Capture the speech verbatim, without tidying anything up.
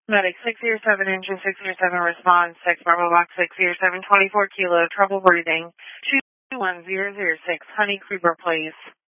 Medic six zero seven, engine six zero seven, response, text Bravo Box six zero seven, twenty-four kilo, trouble breathing, two one zero zero six, Honey Creeper, please.